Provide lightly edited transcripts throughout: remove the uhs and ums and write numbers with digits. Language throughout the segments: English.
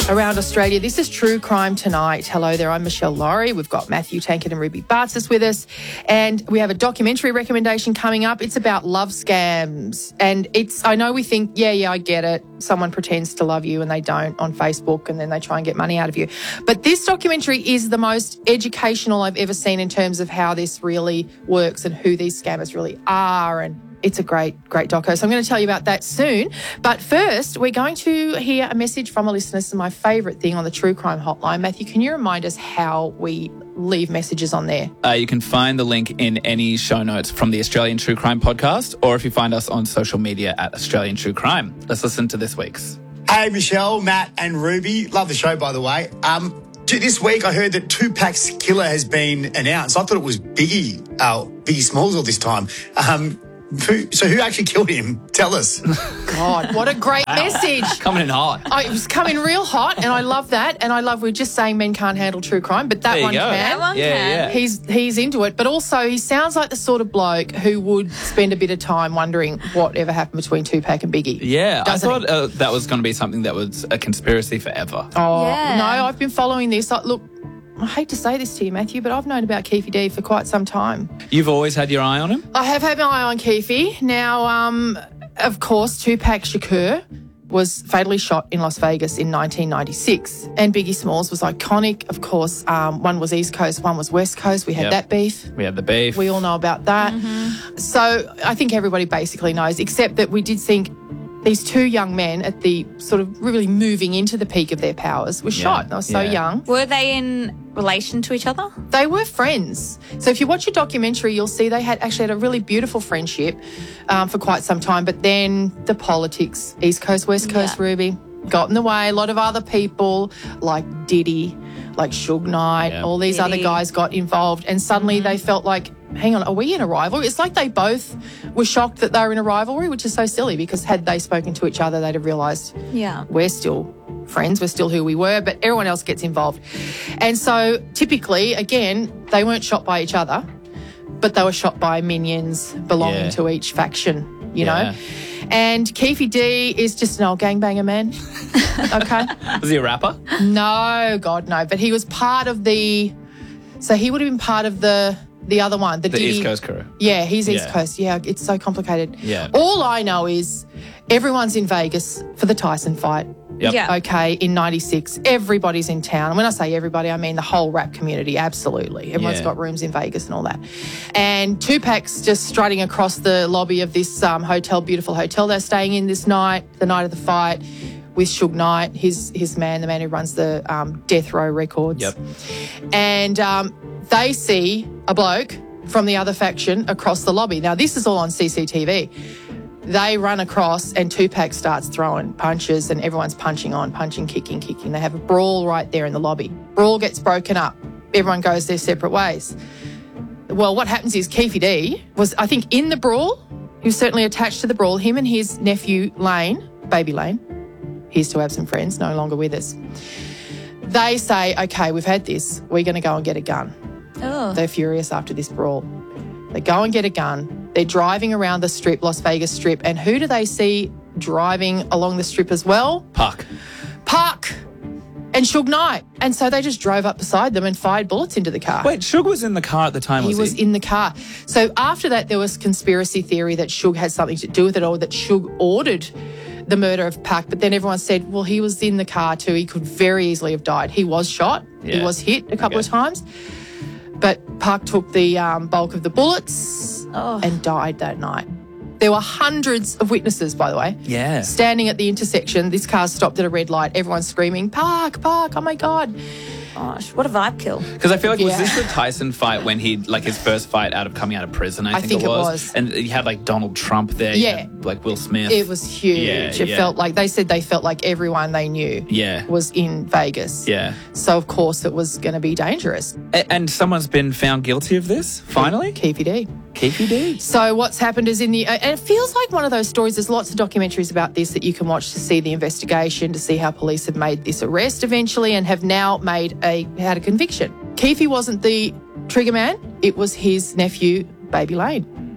around Australia. This is True Crime Tonight. Hello there, I'm Michelle Laurie. We've got Matthew Tankard and Ruby Bartzis with us. And we have a documentary recommendation coming up. It's about love scams. And I know we think, yeah, I get it. Someone pretends to love you and they don't on Facebook and then they try and get money out of you. But this documentary is the most educational I've ever seen in terms of how this really works and who these scammers really are, and it's a great doco. So I'm going to tell you about that soon. But first, we're going to hear a message from a listener. This is my favourite thing on the True Crime Hotline. Matthew, can you remind us how we leave messages on there? You can find the link in any show notes from the Australian True Crime podcast, or if you find us on social media at Australian True Crime. Let's listen to this week's. Hey, Michelle, Matt and Ruby. Love the show, by the way. This week I heard that Tupac's killer has been announced. I thought it was Biggie Smalls all this time. Who actually killed him? Tell us. God, what a great message. Coming in hot. It was coming real hot, and I love that. And I love, we're just saying men can't handle true crime, but that one can. That one can. He's into it. But also, he sounds like the sort of bloke who would spend a bit of time wondering whatever happened between Tupac and Biggie. Yeah, I thought that was going to be something that was a conspiracy forever. Oh, yeah. No, I've been following this. Look, I hate to say this to you, Matthew, but I've known about Keefe D for quite some time. You've always had your eye on him? I have had my eye on Keefe. Now, of course, Tupac Shakur was fatally shot in Las Vegas in 1996. And Biggie Smalls was iconic. Of course, one was East Coast, one was West Coast. We had that beef. We had the beef. We all know about that. Mm-hmm. So I think everybody basically knows, except that we did think these two young men at the sort of really moving into the peak of their powers were shot. They were so young. Were they in relation to each other? They were friends. So if you watch your documentary, you'll see they had a really beautiful friendship for quite some time. But then the politics, East Coast, West Coast, Ruby, got in the way. A lot of other people like Diddy, like Suge Knight, all these other guys got involved. And suddenly they felt like, hang on, are we in a rivalry? It's like they both were shocked that they were in a rivalry, which is so silly because had they spoken to each other, they'd have realised we're still friends, we're still who we were, but everyone else gets involved. And so typically, again, they weren't shot by each other, but they were shot by minions belonging to each faction, you know. And Keefe D is just an old gangbanger man. Okay. Was he a rapper? No, God, no. But he was part of he would have been part of the other one. The East Coast crew. Yeah, he's East Coast. Yeah, it's so complicated. Yeah. All I know is everyone's in Vegas for the Tyson fight. Yep. Yeah. Okay, in 96. Everybody's in town. And when I say everybody, I mean the whole rap community, absolutely. Everyone's got rooms in Vegas and all that. And Tupac's just strutting across the lobby of this beautiful hotel they're staying in this night, the night of the fight, with Suge Knight, his man, the man who runs the Death Row Records. Yep. And they see a bloke from the other faction across the lobby. Now, this is all on CCTV. They run across and Tupac starts throwing punches and everyone's punching, kicking. They have a brawl right there in the lobby. Brawl gets broken up. Everyone goes their separate ways. Well, what happens is Keefe D was, I think, in the brawl. He was certainly attached to the brawl. Him and his nephew, Lane, baby Lane, he used to have some friends, no longer with us. They say, okay, we've had this. We're going to go and get a gun. Oh. They're furious after this brawl. They go and get a gun. They're driving around the strip, Las Vegas Strip. And who do they see driving along the strip as well? Pac And Suge Knight. And so they just drove up beside them and fired bullets into the car. Wait, Suge was in the car at the time, He was in the car. So after that, there was conspiracy theory that Suge had something to do with it or that Suge ordered the murder of Pac. But then everyone said, well, he was in the car too. He could very easily have died. He was shot. He was hit a couple of times. But Pac took the bulk of the bullets and died that night. There were hundreds of witnesses, by the way. Yeah. Standing at the intersection. This car stopped at a red light. Everyone's screaming, Pac, oh my God. Gosh, what a vibe kill. Because I feel like, was this the Tyson fight when he, like his first fight coming out of prison, I think it was. And he had like Donald Trump there. Yeah. Like Will Smith. It was huge. It felt like, they felt like everyone they knew was in Vegas. Yeah. So, of course, it was going to be dangerous. And someone's been found guilty of this, finally? Keefe D. Keefe D. So what's happened is and it feels like one of those stories, there's lots of documentaries about this that you can watch to see the investigation, to see how police have made this arrest eventually and have now had a conviction. Keefe wasn't the trigger man, it was his nephew, Baby Lane,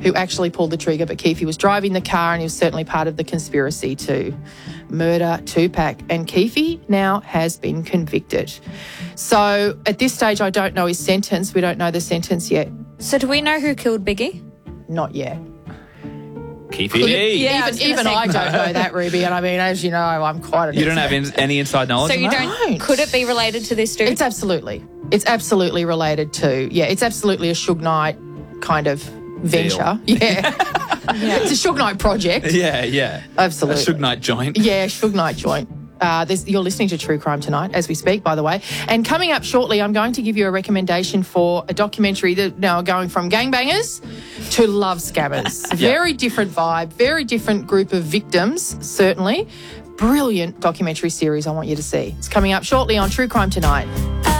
who actually pulled the trigger, but Keefe was driving the car and he was certainly part of the conspiracy to murder Tupac. And Keefe now has been convicted. So at this stage, I don't know his sentence. We don't know the sentence yet. So do we know who killed Biggie? Not yet. Keefe. Yeah, I was gonna even say- I don't know that, Ruby. And I mean, as you know, I'm quite an You don't have any inside knowledge So on you that? don't. Could it be related to this dude? It's absolutely related to, it's absolutely a Suge Knight kind of venture. Yeah. It's a Suge Knight project. Yeah. Absolutely. A Suge Knight joint. Yeah, Suge Knight joint. You're listening to True Crime Tonight as we speak, by the way. And coming up shortly, I'm going to give you a recommendation for a documentary that now going from gangbangers to love scammers. Very different vibe, very different group of victims, certainly. Brilliant documentary series I want you to see. It's coming up shortly on True Crime Tonight.